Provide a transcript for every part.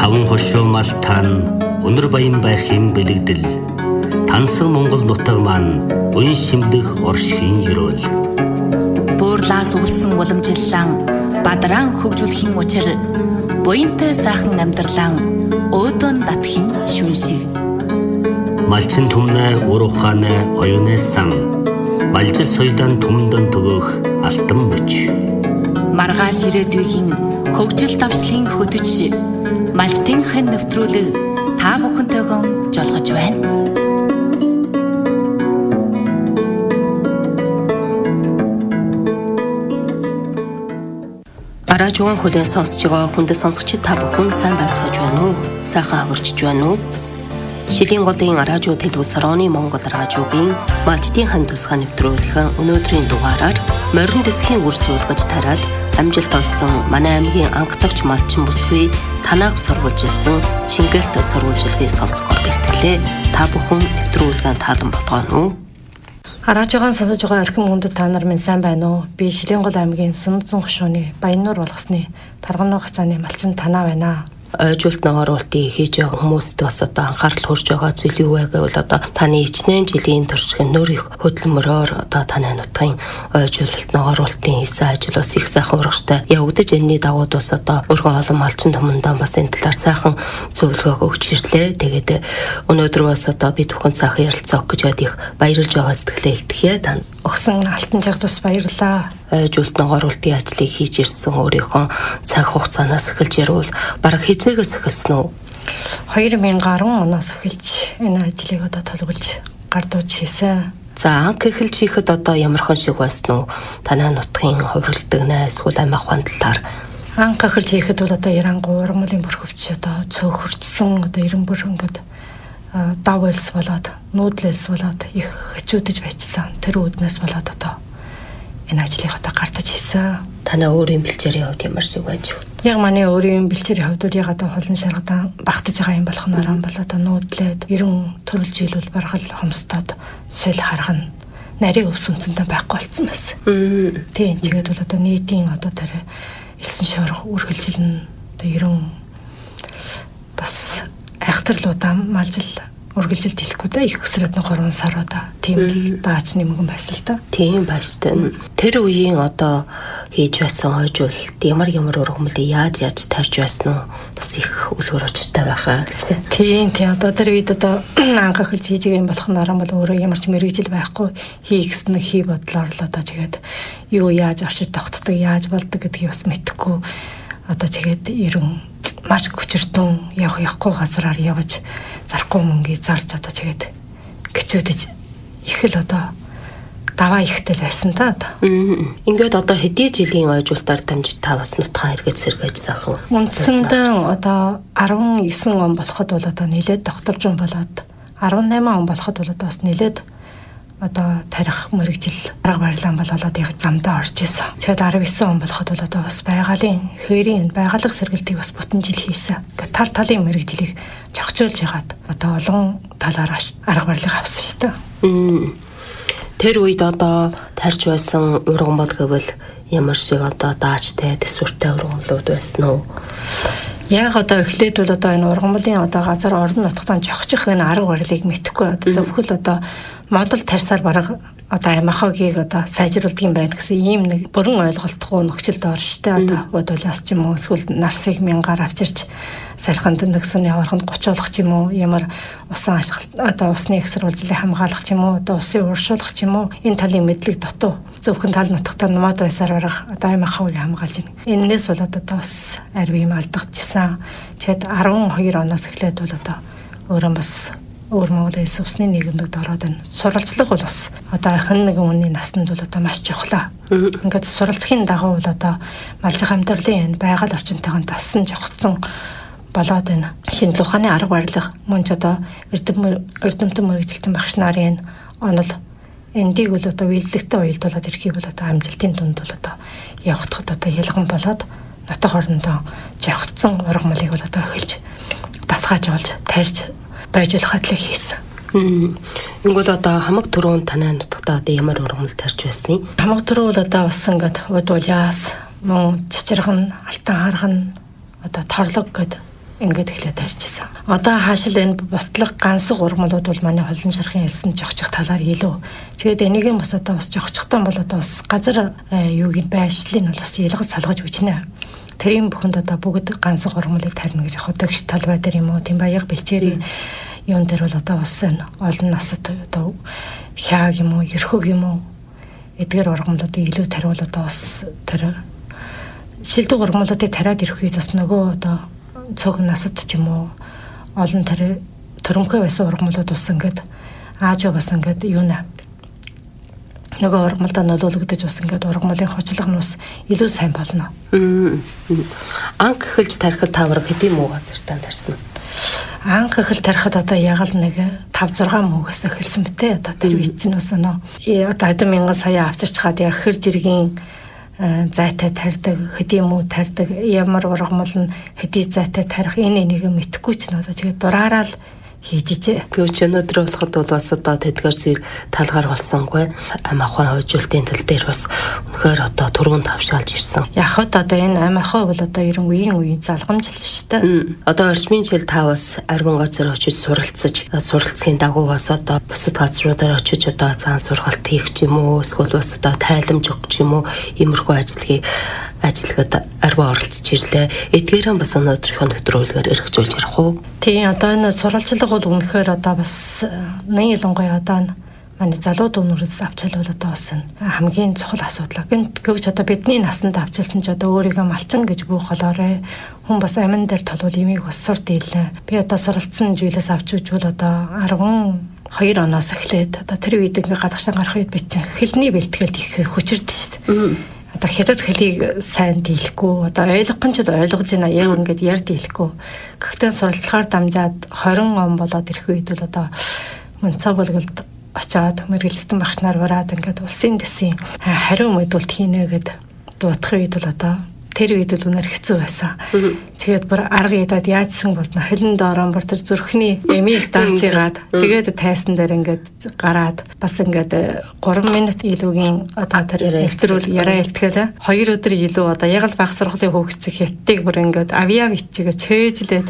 Таван хошуу малтаан өнөр баян байх юм бэлэгдэл. Тансаг Монгол нутаг маань уян шимлэх оршихын ёроол. Буурлаас өвлсөн уламжиллан бадран хөгжүүлэхийн учир буянтай сайхан амьдралан өөдөн татхийн шүн шиг. Малчин түмнэ ур ухаанэ оюунэ сан. Малжил соёлын түмдэн төгөх алтан мөч. Маргааш ирээдүйн хөгжил давшлын хөтөч малчтын хэн нэвтрүүлэг та бүхэнтэйгэн жолгож байна. Радиогийн хүлээн сонсож байгаа хүндэт сонсогчид та бүхэн сайн байцгааж байна уу? Сайхан хаварчж байна уу? Шилийн годын радио телевиз Сароны Монгол радиогийн малчтын хэн тусгай нэвтрүүлгийн өнөөдрийн дугаараар морин дэсхийн үр суулгаж тараад амжилт олсон манай аймгийн анхдагч малчин бүсгүй танаас сурвалжилсан шингэлт сурвалжилгыг сонсохоор бэлтгэлээ. Та бүхэн нэвтрүүлгийн таалан ботгоно уу? Радиогийн сонсож байгаа эрхэм хүндэт та нар минь сайн байна уу? Би Шилэнгол аймгийн Сүнзэн хошууны Баяннуур болгосны Тарган нуур хацааны малчин танаа байна. Ойжуулт ногооруултыг хийж байгаа хүмүүст бас одоо анхаарал хүрж байгаа зүйл юу вэ гэвэл одоо таны ичнээн жилийн туршлагын нөр их хөдөлмөрөөр одоо таны нутгийн ойжуулалт ногооруултын хийсэн ажил бас их сайхан урагштай явагдаж энэний дагуу бас одоо өргөн олон малчин томондоо бас энэ талаар сайхан зөвлөгөө өгч ирлээ. Тэгээд өнөөдөр бас одоо бид бүхэн сайхан ярилцах гэж бод их баярлж байгаа сэтгэлээ илтгэе. Тань Огсон алтан жагт бас баярлаа. Ойжуулт ногооруултын ажлыг хийж ирсэн өөрийнхөө цаг хугацаанаас эхэлж ярил бараг хизээгээс эхэлсэн үү? 2010 оноос эхэлж энэ ажлыг одоо толгойлж гардууж хийсэн. За анх эхэлж хийхэд одоо ямархан шиг байсан уу? Танай нутгийн хувиралдаг найз эсвэл амиах талаар анх эхэлж хийхэд бол одоо Ярангуй ургамлын бүрхөвч одоо цөөхөрчсөн одоо 90 бүр ингээд дав элс болоод нүүдлээс болоод их хэцүүдэж байцсан. Тэр үүднээс болоод одоо энэ ажлыг одоо гартаж хийсэн. Танай өөрийн бэлчээрийн хувьд ямар шиг байж вэ? Яг манай өөрийн бэлчээрийн хувьд бол яг одоо холон шаргадан багтаж байгаа юм болох наран бол одоо нүүдлээд 90 төрөл жилүүл баргал хомстоод сул харгана. Нарийн өвс үнцэнтэй байхгүй болсон байсан. Тийм тэгээд бол одоо нийтийн одоо тэр элсэн шуурга үргэлжилнэ. Одоо 90 бас айхтарлуудаа малжил үргэлжилт хэлэхгүй да их өсрээд 3 саруудаа тийм дааж нэмгэн байсан л да. Тийм байж тань. Тэр үеийн одоо хийж байсан ойжуулалт ямар ургамлыг яаж тарж байсан уу? Бас их үлгэр учиртай байхаа гэж. Тийм одоо тэр үед одоо анх эхэлж хийж байгаа юм болох наран бол өөрөө ямар ч мэрэгжил байхгүй хийгснэ хий бодлоор л одоо тэгээд юу яаж орчиж тогтдог яаж болдог гэдгийг бас мэдэхгүй одоо тэгээд 90 маш хүчирдэн явахгүй газараар явж зарахгүй мөнгөийг зарж одоо тэгээд гिचүүдэж их л одоо даваа ихтэй байсан та одоо. Ингээд одоо хэдий жилийн ойжуултаар дамжиж та бас нутгаа эргэж сэргээж сайхан. Үндсэндээ одоо 19 он болоход бол одоо нилээд докторжин болоод 18 он болоход бол одоо бас нилээд одоо тарих мэрэгжил арга барилаан болоод яг замдаа орж исэн. Тэгээд 19 он болоход бол одоо бас байгалийн хээрийн байгалах сэргэлтийг бас бүтэн жил хийсэн. Ингээд тал талын мэрэгжлийг зохицуулж ягаад одоо олон талаар арга барилга авсан шүү дээ. Тэр үед одоо тарж байсан ургамал гэвэл ямар шиг одоо даачтай төсвөртэй ургамлууд байсан уу? Яг одоо эхлээд бол одоо энэ ургамлын одоо газар орон нутгатаа зохичих энэ арга барилыг мэдэхгүй одоо зөвхөн одоо модал тарьсаар бараг одоо амахагийг одоо сайжруулдаг юм байна гэсэн ийм нэг бүрэн ойлголтгүй нөхцөлд орштой одоо бодуулаас ч юм уу эсвэл нарсыг мянгаар авчирч салхинд нэгсэн яварханд гочоолох ч юм уу ямар усан ашиглалт одоо усны экструулжлыг хамгаалах ч юм уу одоо усын уршуулах ч юм уу энэ талын мэдлэг дутуу зөвхөн тал нутгатаа мод байсаар барах одоо амахагийг хамгаалж байна. Эннээс бол одоо бас арви юм алдагдчихсан. Тэгэд 12 оноос эхлээд бол одоо өөрөө бас өөр Монголын элс усны нийгэмд ороод байна. Суралцлага бол бас одоо хэн нэгэн хүний насанд бол одоо маш чухал. Ингээд суралцхийн дагуу бол одоо малжих амьдралын энэ байгаль орчинтойгоо тассан жогцсон болоод байна. Шинжлэх ухааны арга барилга мөн ч одоо эрдэмтэн мэрэгчлэлтэн багш нарын онол эндийг бол одоо үйлдэлтэй уялдуулаад ирэхийг бол одоо амжилтын дунд бол одоо явагдахад одоо ялган болоод нутаг орнодоо жогцсон ургамлыг бол одоо эхэлж тасгаажуулж тарьж байжуулах хадлыг хийсэн. Ингүүл одоо хамаг түрүүн танай нутагтаа одоо ямар ургамал тарж байсан юм? Хамаг түрүү бол одоо бас ингээд удуулаас мөн чичиргэн алтан харган одоо торлог гэд ингээд эхлээд тарьжсэн. Одоо хаашил энэ ботлог гансаг ургамлууд бол манай холон шархын хэлсэн жогчих талаар илүү. Тэгээд энийг бас одоо бас жогчихтан бол одоо бас газар юугийн байшлыг бол бас ялгаж салгаж үжнэ. Тэрийн бүхэнд одоо бүгд гансаг ургамлыг тарина гэж хөдөгч талбай дээр юм уу, тийм баяг бэлчээрийн юун дээр бол одоо бас олон насад одоо хяаг юм уу, ерхөг юм уу эдгээр ургамлуудыг илүү тариул одоо бас тэр шилдэг ургамлуудыг тариад ирэх үед бас нөгөө одоо цог насад ч юм уу олон төрөмхөө байсан ургамлууд бас ингээд аажаа бас ингээд юу нэ нөгөө ургамлдаа нөлөөлөгдөж бас ингээд ургамлын хочлох нь бас илүү сайн болно. Анх эхэлж тарихад тавраг хэдийн муу газартаа тарьсан. Анх эхэл тарихад одоо яг л нэг 5-6 муугаас эхэлсэн битээ. Одоо тэр үед чинь бас одоо 10,000 сая авчирч хаад яг хэр жиргийн зайтай тарьдаг, хэдийн муу тарьдаг, ямар ургамал нь хэдий зайтай тарих энийг мэдэхгүй ч надад тэгээд дураараа л хийж ижээ. Гэвч өнөөдөр болоход бол бас одоо тэдгээр зүйл талгаар болсонгүй ам ахуйн хойжуултын тал дээр бас үнэхээр одоо түргэн тавшаалж ирсэн. Яг хот одоо энэ ам ахуй бол одоо ерөн үеийн залгамж л шүү дээ. Одоо орчмын жил та бас арвин газар очиж суралцахын дагуу бас одоо бусад газруудаар очиж одоо заан сургалт хийх ч юм уу, эсвэл бас одоо тайламж өгч юм уу, иймэрхүү ажиллагад арваа оролцож ирлээ. Эдгээрээ бас өнөөдрийнхөө нэвтрүүлгээр эргэжүүлж ярих уу? Тийм, одоо энэ сурвалжлага бол үнэхээр одоо бас нэг ялангуяа одоо манай залууд өмнөрөд авчаал бол одоо бас хамгийн чухал асуудал. Гэвч одоо бидний насанд авчилсан ч одоо өөрийгөө малчин гэж буух болоорой. Хүн бас амин дээр толвол имийг бас сур дийлээ. Би одоо суралцсан зүйлээс авч үзвэл одоо 12 оноос эхлээд одоо тэр үед ингээ гадагшаа гарах үед би чинь хэлний бэлтгэлд их хүчирдэж шүү дээ. Одоо хятад хэлийг сайн дийлэхгүй, одоо ойлгох нь ч ойлгож байна. Яг ингээд яар дийлэхгүй. Гэхдээ суралцлагаар дамжаад 20 он болоод ирэх үед бол одоо Мөнцөө болголд очоод мэргэлцсэн багш нар ураад ингээд улсын дэсийн хариу мэдүүлэлт хийнэ гэд дуудах үед бол одоо тэр үед бол үнээр хэцүү байсан. Тэгээд бүр арга ядаад яажсан болно. Хэлэн доороо бүр тэр зүрхний эмийг дарж игаад тэгээд тайсан дээр ингээд гараад бас ингээд 3 минут илүүгийн одоо тэр нэвтрүүл яриа илтгэлээ. 2 өдөр илүү одоо яг л баг сургуулийн хүүхч хэттийг бүр ингээд авьяа бичгээ чөөжлээд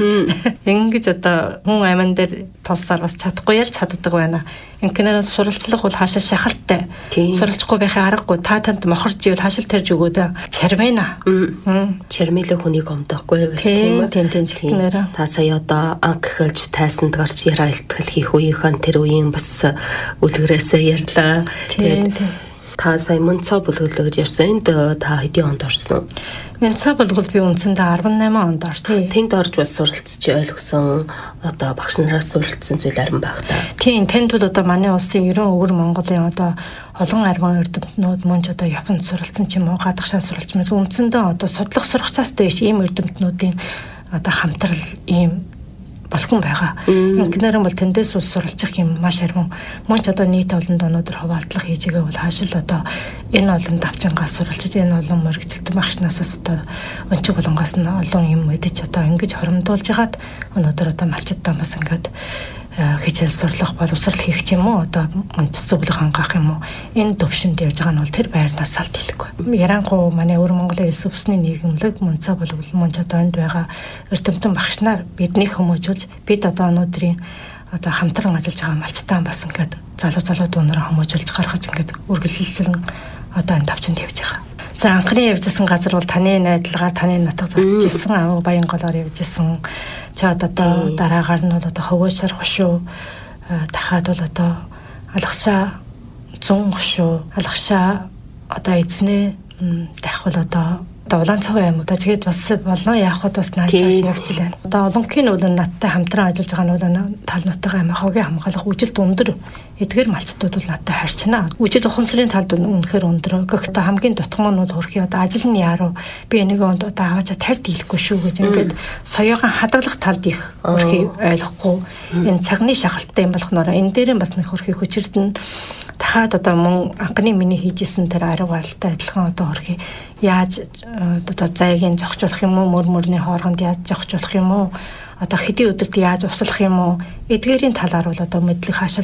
ингэж одоо хүн амин дээр тулсаар бас чадахгүй ял чаддаг байна. Инкэнээр суралцлах бол хаашаа шахалтай. Суралцахгүй байхын аргагүй та танд мохорч ивэл хаашил тарж өгөөд чармэна. Чармэлэг хүнийг омдохгүй гэж тийм үү? Тийм. Та сая одоо анх эхэлж тайсанд гарч яриа илтгэл хийх үеийнхэн тэр үеийн бас үлгэрээсээ ярьлаа. Тэгээд та сая Мөнцөө болгол гэж ярьсан. Энд та хэдийн онд орсон? Мөнцөө болгол би үндсэндээ 18 онд орсон. Тэнд орж бас суралцж ойлгосон одоо багш нараас суралцсан зүйл арин байх та. Тийм, тэнд бол одоо манай улсын 90 өвөр Монголын одоо олон арван эрдэмтнүүд мөн ч одоо Японд суралцсан ч юм уу, гадагшаа суралцж байсан. Үндсэндээ одоо судлах сургацаас дэш ийм эрдэмтнүүдийн одоо хамтрал ийм болгон байгаа. Инкнэрэн бол тэндээс ус суралцах юм маш арван. Мөн ч одоо нийт олон донуудаар хуваалцлага хийж байгаа бол хаашил одоо энэ олон давчангаас суралцж энэ олон мөрөгчлөлт багшнаас ус одоо өнчиг болонгоос нь олон юм мэдэж одоо ингэж хоромдуулж хагаад өнөөдөр одоо малчдаа бас ингээд хичээл сурлах боловсрал хийх ч юм уу одоо зөвлөх хангаах юм уу энэ төвшөнд явж байгаа нь бол тэр байрнаас салт хэлэхгүй. Ярангуй манай өвөр Монголын элс өвсний нийгэмлэг Мөнцөө болгол мөн ч одоо энд байгаа эрдэмтэн багш нар биднийг хүмүүжүүлж бид одоо өнөөдрийн одоо хамтран ажиллаж байгаа малчтаа бас ингээд залуу дуунараа хүмүүжүүлж гаргаж ингээд үргэлжлэн одоо энэ давчинд явж байгаа. За анхны явжсэн газар бол таны найдалгаар таны нутаг зарж ирсэн Ав Баян голоор явж ирсэн. Чад одоо дараагаар нь бол одоо Хөвөөшөр хошуу дахиад бол одоо Алгашаа зүүн хошуу Алгашаа одоо эзнээ дахиад бол одоо улаан цагаан аймаг тэгээд бас болно яах вэ бас нааж явж байна. Одоо олонхын бол надтай хамтран ажиллаж байгаа нь тал нутгийн аймаг хогийн хамгаалах үжилт өндөр эдгээр малчтууд бол надтай харьцана. Үжил ухамсарын талд үнэхээр өндөр. Гэхдээ хамгийн дутгам нь бол хөрхий одоо ажил нь яаруу би энийг одоо аваачаа тарьд дийлэхгүй шүү гэж ингээд соёогын хадгалах талд их хөрхий ойлгохгүй. Энэ цагны шахалттай юм болохоор энэ дээр бас нэг хөрхий хүчирдэн дахиад одоо мөн анхны миний хийжсэн тэр арга барилтай адилхан одоо хөрхий яаж одоо зайгийн зогчуулах юм уу мөрмөрний хооргонд яаж зогчуулах юм уу одоо хэдий өдөрт яаж услах юм уу эдгээрийн талаар бол одоо мэдлэг хаашил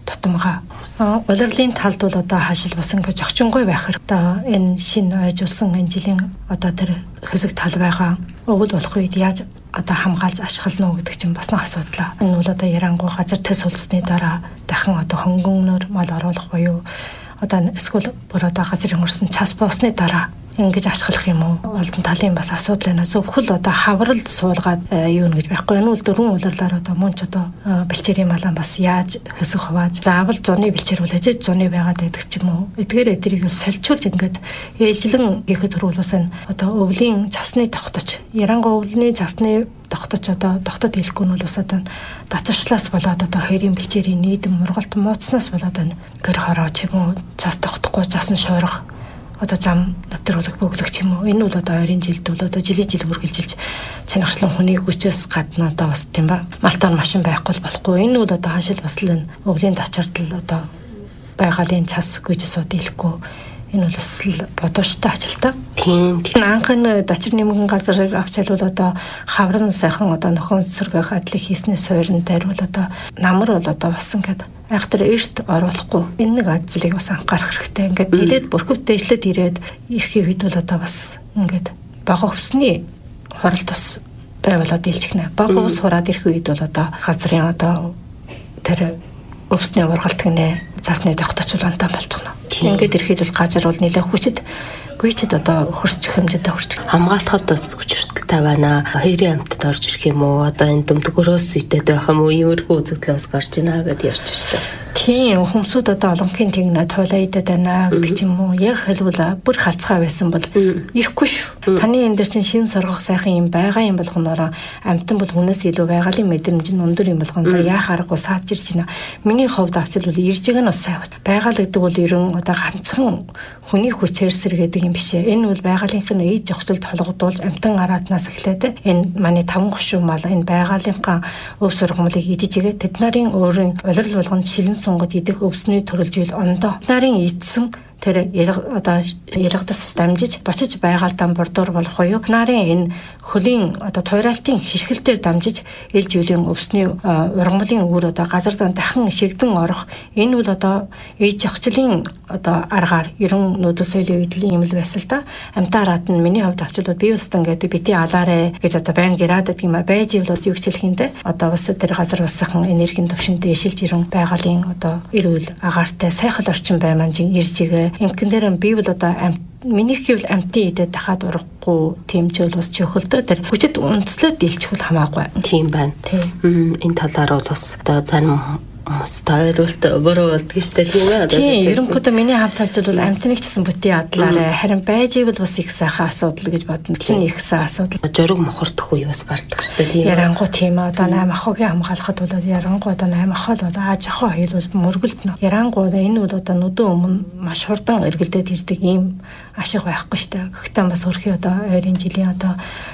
тутамгаа. Улирлын талд бол одоо хаашил бас ингээд зохичингүй байх хэрэг. Одоо энэ шинэ ойжулсан энэ жилийн одоо тэр хэсэг тал байгаа өгөл болох үед яаж одоо хамгаалж ашиглана уу гэдэг чинь бас нэг асуудал. Энэ бол одоо ярангуй газар төс улсны дараа дахин одоо хөнгөнөөр мал оруулах буюу одоо эсвэл бүр одоо газрын хөрсөн час боосны дараа ингэж ашиглах юм уу? Олдон талын бас асуудал байна. Зөвхөн одоо хаврал суулгаад юу нэгж байхгүй. Энэ үл дөрвөн улирлаар одоо мөн ч одоо бэлчээрийн малан бас яаж хэсэг хувааж заавал зуны бэлчээр бол ажиж зуны байгаад байдаг ч юм уу. Эдгээр эдрийг сольчулж ингээд ээлжлэн хийхэд төрүүлсэн одоо өвлийн цасны тогточ. Ярангуй өвлийн цасны тогточ одоо тогтод хэлэхгүй нь бол бас одоо датарчлаас болоод одоо хоёрын бэлчээрийн нийдэм мургалт мууцнаас болоод гэр хороо ч юм уу цас тогтохгүй цас нь шуурах одоо зам навтруулах бөглөх юм уу. Энэ бол одоо 20 жилд бол одоо жилийн жил үргэлжилж чанарчлан хүний хүчээс гадна одоо бас тийм ба малтаар машин байхгүй болохгүй. Энэ бол одоо хаашил бас л өвлийн тачаардал одоо байгалийн цас гүйж сууд ихгүй. Энэ бол бас бодоочтой ажилтаа. Тийм. Анхны дачир нэмгэн газрыг авчаал бол одоо хаврын сайхан одоо нөхөн цэргэх адлыг хийснээс суурин дайрвал одоо намар бол одоо бас ингээд айхтар эрт оруулахгүй энэ нэг ажлыг бас анхаарах хэрэгтэй. Ингээд нэлээд бүрхөв дэвшлээд ирээд ирэхийг хэд бол одоо бас ингээд бага өвсний хорол тус байвалаад илжихнэ. Бага өвс хураад ирэх үед бол одоо газрын одоо тэр өвсний ургалт гинэ цасны тогточ улаантай болчихно. Ингээд ирэхэд бол газар бол нэлээд хүчит гүйчэд одоо хөрсч хэмжээтэй хөрч хамгаалахад бас хүч хүртэлтэй байна. Хоёрын амтд орж ирэх юм уу? Одоо энэ дөмтгөрөөс идэт байх юм уу? Иймэрхүү үзэгдлээс гарч ийна гэдээ ярьж байна. Тийм хүмүүсүүд одоо олонхын тэгнэ тойлоо идэт байна гэдэг ч юм уу. Яг хэлбэл бүр халцгаа байсан бол ирэхгүй шүү. Таны энэ дээр чинь шин соргох сайхан юм байгаа юм болгоноор амтан бол хүнээс илүү байгалийн мэдрэмж нь өндөр юм болгоно. Яах аргагүй саажирч байна. Миний хувьд авчил бол иржиг нь бас сайн байна. Байгаль гэдэг бол ерөн одоо ганцхан хүний хүчээр сэргээдэг юм биш ээ. Энэ бол байгалийнхын ий зохицолд холгодуулж амтан араатнаас эхлээд энэ манай 5 гушуу мал энэ байгалийнхаа өв сургамлыг идчихээ тэд нарын өөрийн улирал болгонд шилэн сунгаж идэх өвсний төрөлжил ондоо нарын идсэн тэр одоо ялгадас дамжиж бочиж байгальтаа бордуур болох уу нарын энэ хөлийн одоо туйраалтын хишгэлтээр дамжиж ээлж үлийн өвсний ургамлын үр одоо газардан дахин шигдэн орох энэ бол одоо ээж зохицлын одоо аргаар ерөн нүүдэл соёлын үйдлийн юм л байсан л да. Амтаараат нь миний хувьд авчвал би бас ингээд бити алаарэ гэж одоо байн гэраад гэдэг юм а байж ивэл бас юу хичээлэх юм те. Одоо бас тэр газар бас сайхан энергийн төвшөнд дэшилж ирэн байгалийн одоо эрүүл агаартай сайхан орчин байман иржигээ инхэн дээр би бол одоо миний хэвэл амтын идэ дахаад урахгүй тэмцэл бас чөхөлдөө тэр хүчит үндэслээд дийлчихвэл хамаагүй. Тийм байна. Энэ талаар бол бас одоо зарим стайлуулт бороо болдгоо шүү дээ. Тийм ерөнхийдөө миний хавь талж бол амтныг ч гэсэн бүтэн адлаарэ харин байж ивэл бас их сайхан асуудал гэж бодно. Чин их сайн асуудал. Жориг мохордох үе бас гардаг шүү дээ. Ярангуй тийм одоо 8 ахыгийн хамгаалахад бол ярангуй одоо 8 ахал бол ааж ахаа хэл бол мөргөлднө. Ярангуй энэ бол одоо нүдэн өмнө маш хурдан эргэлдээд ирдэг ийм ашиг байхгүй шүү дээ. Гэхдээ бас өрхий одоо 20 жилийн одоо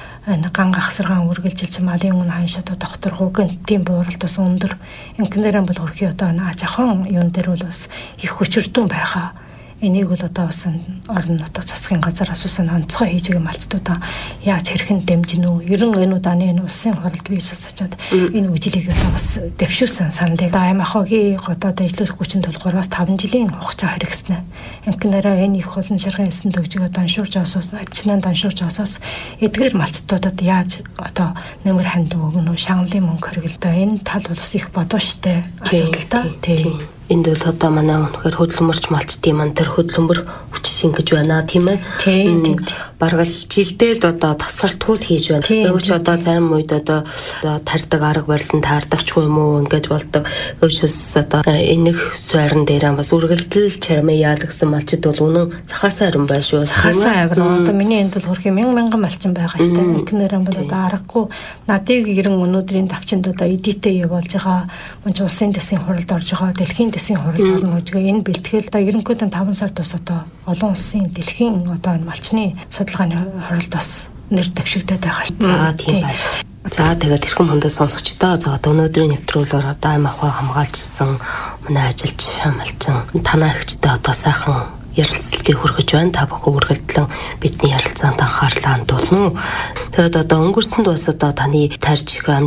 ган гахсаргаан үргэлжилж малын өмнө ханш одоо доктор хугын тийм бууралт бас өндөр инкнэрэн бол хөрхий одоо ажахан юун дээр бол бас их хүчрдэн байгаа. Энийг бол одоо бас орон нутаг засгийн газараас бас онцгой хийж байгаа малцдуудаа яаж хэрхэн дэмжинэ үү? Ерөн энэ удааны энэ улсын хоролд бий сусачаад энэ үжилийг одоо бас дэвшүүлсэн саналыг аймахогийн одоо дэвшлэх хүчин тулгуураас 5 жилийн хугацаа хэрэгснэ. Инкнэрээ энэ их олон шаргын эсэн төгжгөө даншуурж осоос ачнаа даншуурж осоос эдгээр малцдуудад яаж одоо нэмэр ханд өгнө үү? Шангалын мөнгө хэрэгэлдэ энэ тал бол бас их бодоо штэ асуудалтай. Тийм. Энд бол одоо манай өнөхөр хөдөлмөрч малчдын ман тэр хөдөлмөр хүч шингэж байна тийм ээ. Тийм. Бараг л жилдээ л одоо тасралтгууд хийж байна. Өвч одоо зарим үед одоо тарьдаг арга барилан таардагчгүй юм уу ингэж болдог. Өвчс одоо энэх суурин дээр бас үргэлжлэл чармаа яалагсан малчд бол үнэн цахаасаа арин байна шүү. Цахаасаа авир. Одоо миний энд бол хөрхи мянган малчин байгаа шүү дээ. Инкнэрэн бол одоо аргагүй надыг ерөн өнөөдрийн давчинд одоо эдитээ болж байгаа. Мөн ч улсын дэсийн хуралд орж байгаа. Дэлхийн дэсийн хуралд орно гэж энэ бэлтгэл одоо ерөнхийдөө 5 сард бас одоо олон улсын дэлхийн одоо малчны судалгааны хуралд бас нэр дэвшигдээд байгаа шүү. За тийм байна. За тэгээд тэрхэн хүндээ сонсогчдоо за өнөөдрийн нэвтрүүлгээр одоо аймаг хаа хамгаалжсэн манай ажилч малчин танаа ихчтэй одоо сайхан ярилцлагыг хүргэж байна. Та бүхэн үргэлжлэн бидний ярилцаанд анхаарлаа хандуулна. Тэгээд одоо өнгөрсөнд бас одоо таны тарж их амжилт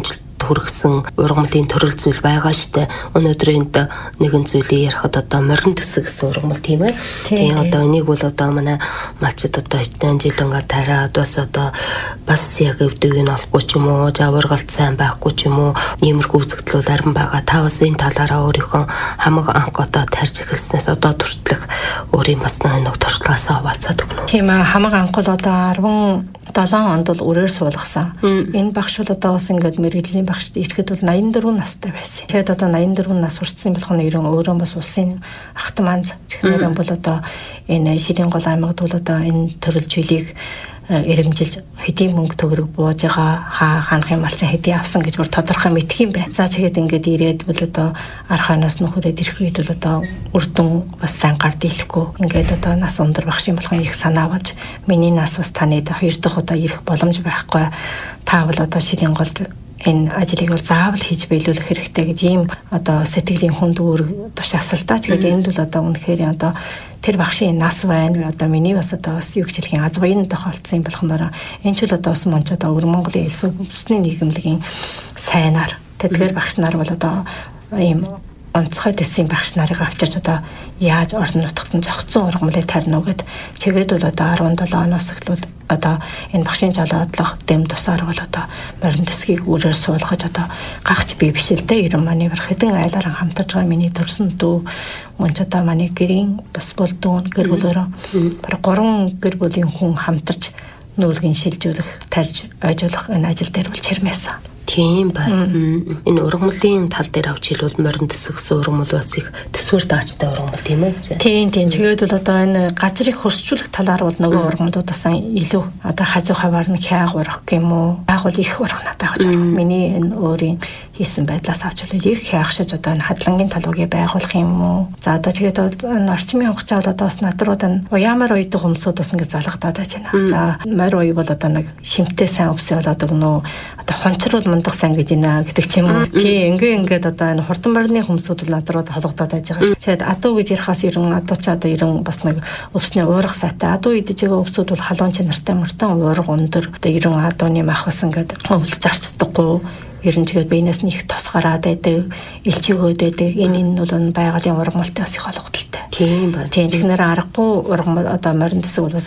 хүргэсэн ургамлын төрөл зүйл байгаа штэ. Өнөөдөр энд нэгэн зүйлийг ярихад одоо морин төсөг гэсэн ургамал тийм ээ. Тийм одоо энийг бол одоо манай малчид одоо хитэн жилэнгээр тариад бас одоо бас яг өвдөг нь олохгүй ч юм уу, жаваргалт сайн байхгүй ч юм уу, иймэрхүү үзэгдлүүд арин байгаа. Та бас энэ талаараа өөрийнхөө хамаг анх одоо тарж эхэлснээс одоо хүртэлх өөрийн бас нэг туршлагаасаа хаваалцаад өгнө. Тийм ээ, хамаг анх бол одоо 17 онд бол үрээр суулгасан. Энэ багш бол одоо бас ингээд мэрэгжлийн багшд ирэхэд бол 84 настай байсан. Тэгээд одоо 84 нас хүрсэн болох нь өөрөө бас улсын ахт манз чихнэрэн бол одоо энэ шидийн гол аймагт бол одоо энэ төрөлжүүлийг эрэмжилж хэдийн мөнгө төгрөг бууж байгаа хаанхын малчин хэдийн авсан гэж бүр тодорхой мэдх юм байна. За тэгээд ингээд ирээд бол одоо арх хойноос нөхөрөөд ирэх үед бол одоо үрдэн бас сайн гар дийлэхгүй ингээд одоо нас өндөр багш юм болохын их санаа болж миний нас бас таны 2 дахь удаа ирэх боломж байхгүй. Та бол одоо шидийн голд энэ ажлыг бол заавал хийж биелүүлэх хэрэгтэй гэж ийм одоо сэтгэлийн хүнд үүрэг тушаасал та. Тэгээд энд бол одоо үнэхээр одоо тэр багшийн нас байна. Одоо миний бас одоо бас юу гэх хэлхийн аз баян тохиолдсон юм болохоор энэ ч л одоо бас монч одоо өвөр Монголын элс үндэсний нийгэмлэгийн сайнаар тэдгээр багш нар бол одоо ийм онцгой дэсийн багш нарыг авчирч одоо яаж орон нутгад нь зохицсон ургамлыг тарина гэд чигээд бол одоо 17 оноос эхлүүл одоо энэ багшийн жолоодлого дэм тусаар бол одоо морин дэсгийг үрээр суулгаж одоо гагч бие биш л дээ 90 маневр хэдэн айлаар хамтарж байгаа миний төрсөн дүү мөн ч одоо манай гэрийн бас бол дүүн гэр бүлөөрөө бараг 3 гэр бүлийн хүн хамтарч нүүлгэн шилжүүлэх тарж ойжуулах энэ ажил дээр бол чирмээсэн. Тийм байна. Энэ ургамлын тал дээр авч хэлбэл морин дэсгсэн ургамал бас их төсвөр даачтай ургамал тийм ээ. Тийм. Тэгээд бол одоо энэ газрыг хөрсчүүлэх талаар бол нөгөө ургамлуудаас илүү одоо хажуу хаваар нь хяаг урах юм уу? Яг бол их урах надад гэж байна. Миний энэ өөрийн хийсэн байдлаас авч хэлбэл их хяагшиж одоо энэ хадлангийн талуугийг байгуулах юм уу? За одоо тэгээд энэ орчмын хугацаа бол одоо бас надрууд нь уяамаар уйдаг хүмүүсүүд бас ингэ залгадаад байна. За морь уй бол одоо нэг шимтээ сайн өвсөө болоод өгнө. Одоо хончрол мандах сан гэж байна гэдэг ч юм уу. Тийм ингээд одоо энэ хурдан морины хүмүүсүүд бол надрууд холгодоод байж байгаа шүү. Тэгээд адуу гэж ярихаас ерөн адуу ч одоо ерөн бас нэг өвсний уурах сайтай. Адуу идэж байгаа өвсүүд бол халуун чанартай мөртөн уурах өндөр. Одоо ерөн адууны мах бас ингээд өвлж зарцдаггүй. Ерөн тэгээд биенээс нь их тос гараад байдаг, элчигөөд байдаг. Энэ нь бол байгалийн ургамалтай бас их холбогдолтой. Тийм байна. Тийм. Тэгнээр аргагүй ургамал одоо морин дэсэг бол